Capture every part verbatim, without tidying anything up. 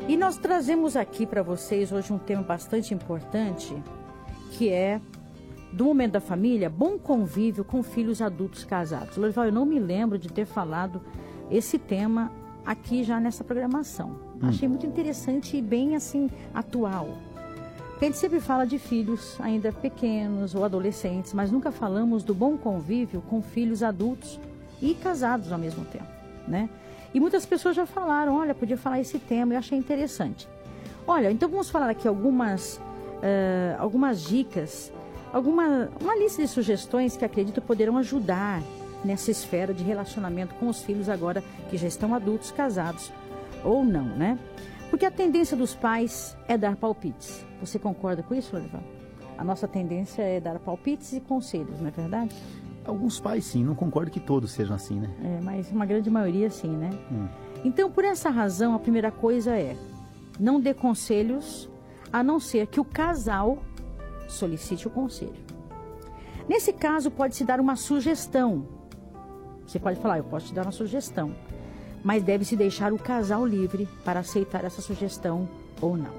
E nós trazemos aqui para vocês hoje um tema bastante importante, que é, do momento da família, bom convívio com filhos adultos casados. Lorival, eu não me lembro de ter falado esse tema aqui já nessa programação. Hum. Achei muito interessante e bem assim, atual. Porque a gente sempre fala de filhos ainda pequenos ou adolescentes, mas nunca falamos do bom convívio com filhos adultos e casados ao mesmo tempo, né? E muitas pessoas já falaram, olha, podia falar esse tema, eu achei interessante. Olha, então vamos falar aqui algumas, uh, algumas dicas, alguma, uma lista de sugestões que acredito poderão ajudar nessa esfera de relacionamento com os filhos agora que já estão adultos, casados ou não, né? Porque a tendência dos pais é dar palpites. Você concorda com isso, Lorival? A nossa tendência é dar palpites e conselhos, não é verdade? Alguns pais sim, não concordo que todos sejam assim, né? É, mas uma grande maioria sim, né? Hum. Então, por essa razão, a primeira coisa é, não dê conselhos, a não ser que o casal solicite o conselho. Nesse caso, pode-se dar uma sugestão. Você pode falar, eu posso te dar uma sugestão, mas deve-se deixar o casal livre para aceitar essa sugestão ou não.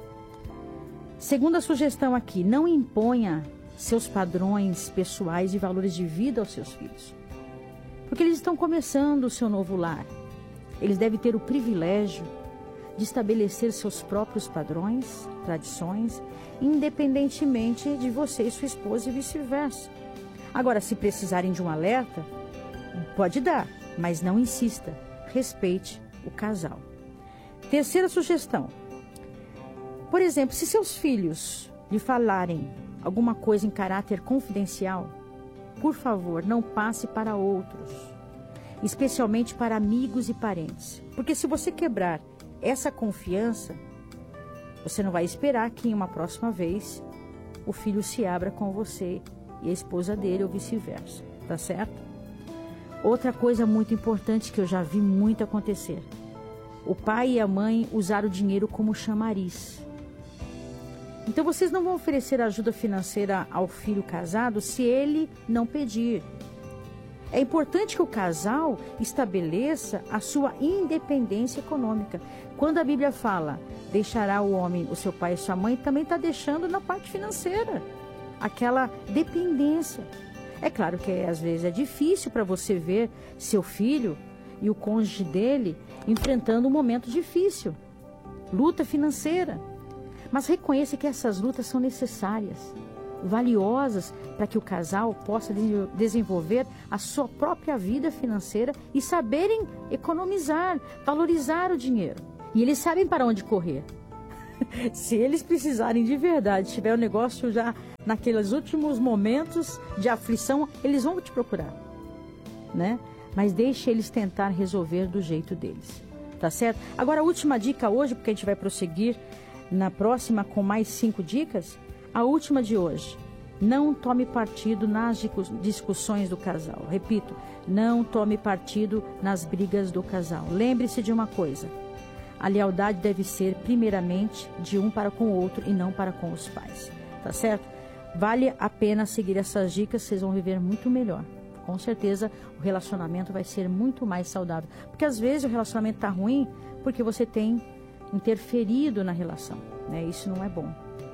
Segunda sugestão aqui, não imponha seus padrões pessoais e valores de vida aos seus filhos. Porque eles estão começando o seu novo lar. Eles devem ter o privilégio de estabelecer seus próprios padrões, tradições, independentemente de você e sua esposa e vice-versa. Agora, se precisarem de um alerta, pode dar, mas não insista. Respeite o casal. Terceira sugestão. Por exemplo, se seus filhos lhe falarem alguma coisa em caráter confidencial, por favor, não passe para outros, especialmente para amigos e parentes. Porque se você quebrar essa confiança, você não vai esperar que em uma próxima vez o filho se abra com você e a esposa dele ou vice-versa, tá certo? Outra coisa muito importante que eu já vi muito acontecer, o pai e a mãe usar o dinheiro como chamariz. Então, vocês não vão oferecer ajuda financeira ao filho casado se ele não pedir. É importante que o casal estabeleça a sua independência econômica. Quando a Bíblia fala, deixará o homem, o seu pai e sua mãe, também está deixando na parte financeira, aquela dependência. É claro que às vezes é difícil para você ver seu filho e o cônjuge dele enfrentando um momento difícil, luta financeira. Mas reconheça que essas lutas são necessárias, valiosas para que o casal possa de- desenvolver a sua própria vida financeira e saberem economizar, valorizar o dinheiro. E eles sabem para onde correr. Se eles precisarem de verdade, tiver o negócio já naqueles últimos momentos de aflição, eles vão te procurar, né? Mas deixe eles tentar resolver do jeito deles, tá certo? Agora, a última dica hoje, porque a gente vai prosseguir na próxima com mais cinco dicas, a última de hoje, não tome partido nas discussões do casal. Repito, não tome partido nas brigas do casal. Lembre-se de uma coisa, a lealdade deve ser primeiramente de um para com o outro e não para com os pais, tá certo? Vale a pena seguir essas dicas, vocês vão viver muito melhor. Com certeza o relacionamento vai ser muito mais saudável, porque às vezes o relacionamento está ruim porque você tem interferido na relação, né? Isso não é bom.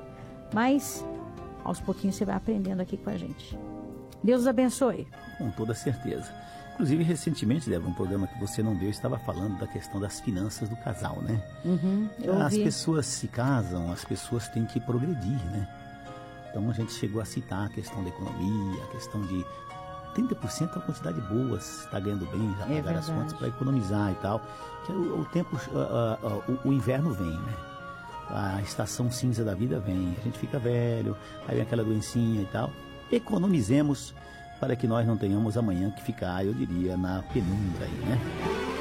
Mas, aos pouquinhos você vai aprendendo aqui com a gente. Deus os abençoe. Com toda certeza. Inclusive, recentemente, Débora, um programa que você não viu, eu estava falando da questão das finanças do casal, né? Uhum, eu as ouvi. pessoas se casam, as pessoas têm que progredir, né? Então, a gente chegou a citar a questão da economia, a questão de trinta por cento da quantidade boa, se está ganhando bem, já É pagar as verdade. contas para economizar e tal. Que o, o tempo, uh, uh, uh, o, o inverno vem, né? A estação cinza da vida vem, a gente fica velho, aí vem aquela doencinha e tal. Economizemos para que nós não tenhamos amanhã que ficar, eu diria, na penumbra aí, né?